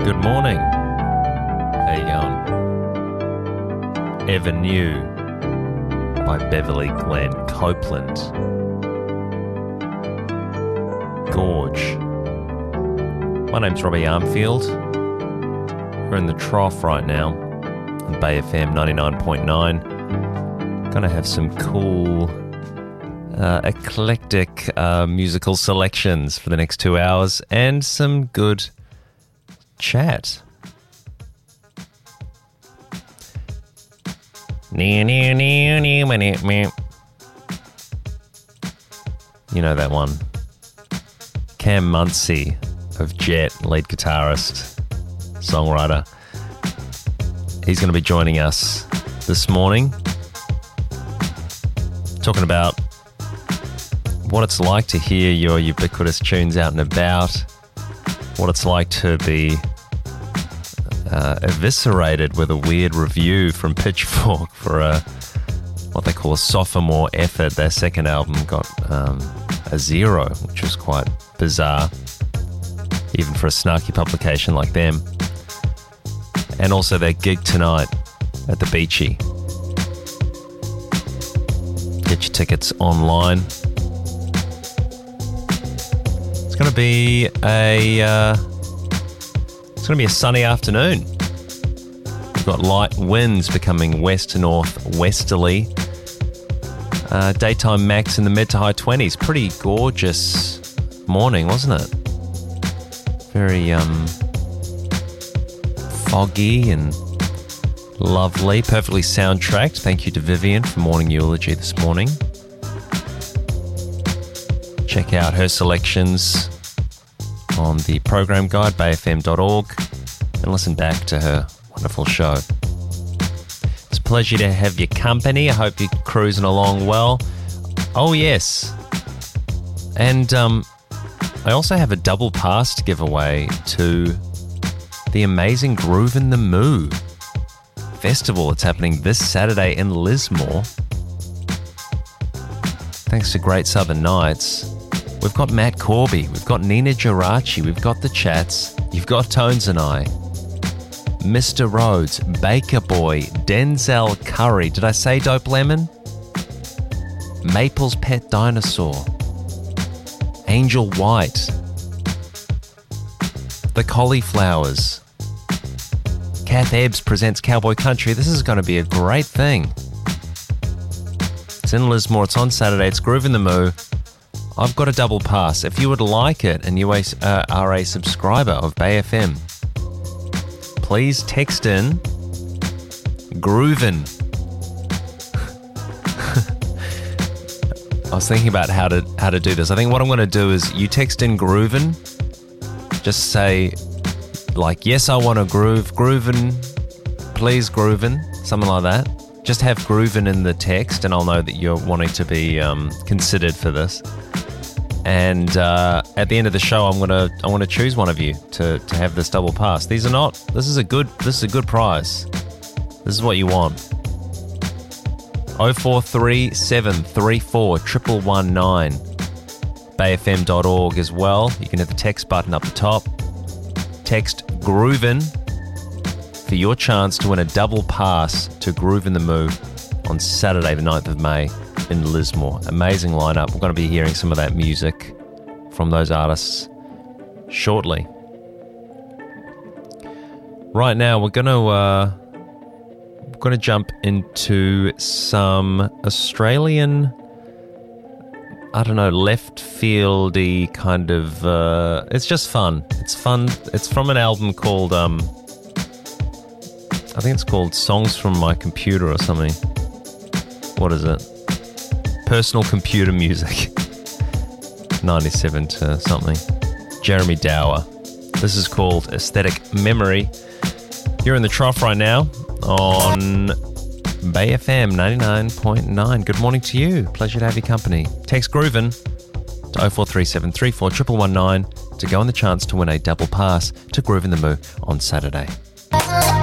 Good morning. How you going? Ever New by Beverly Glenn Copeland. Gorge. My name's Robbie Armfield. We're in the trough right now on Bay FM 99.9. Gonna have some cool eclectic musical selections for the next 2 hours and some good chat. You know that one. Cam Muncie of Jet, lead guitarist, songwriter. He's going to be joining us this morning, talking about what it's like to hear your ubiquitous tunes out and about, what it's like to be eviscerated with a weird review from Pitchfork for what they call a sophomore effort. Their second album got a 0, which was quite bizarre, even for a snarky publication like them. And also their gig tonight at the Beachy. Get your tickets online. It's going to be a sunny afternoon. We've got light winds becoming west to northwesterly. Daytime max in the mid to high 20s. Pretty gorgeous morning, wasn't it? Very foggy and lovely, perfectly soundtracked. Thank you to Vivian for morning eulogy this morning. Check out her selections on the program guide, bayfm.org, and listen back to her wonderful show. It's a pleasure to have your company. I hope you're cruising along well. Oh, yes. And I also have a double pass to give away to the amazing Groove in the Moo festival. It's happening this Saturday in Lismore. Thanks to Great Southern Nights. We've got Matt Corby, we've got Nina Geraci, we've got The Chats, you've got Tones and I, Mr. Rhodes, Baker Boy, Denzel Curry, did I say Dope Lemon? Maple's Pet Dinosaur, Angel White, The Cauliflowers, Kath Ebbs presents Cowboy Country. This is going to be a great thing. It's in Lismore, it's on Saturday, it's Groove in the Moo. I've got a double pass. If you would like it and you are a subscriber of Bay FM, please text in Groovin. I was thinking about how to do this. I think what I'm going to do is you text in Groovin. Just say, like, yes, I want to groove. Groovin, please Groovin. Something like that. Just have Groovin in the text and I'll know that you're wanting to be considered for this. And at the end of the show, I want to choose one of you to have this double pass. This is a good prize. This is what you want. 0437341119. bayfm.org as well. You can hit the text button up the top. Text Groovin for your chance to win a double pass to Groove in the Moo on Saturday the 9th of May. In Lismore. Amazing lineup. We're going to be hearing some of that music from those artists shortly. Right now, we're going to jump into some Australian, I don't know, left fieldy kind of. It's just fun. It's fun. It's from an album called I think it's called Songs from My Computer or something. What is it? Personal Computer Music. 97 to something. Jeremy Dower. This is called Aesthetic Memory. You're in the trough right now on Bay FM 99.9. Good morning to you. Pleasure to have your company. Text Groovin to 0437341119 to go on the chance to win a double pass to Groove in the Moo on Saturday.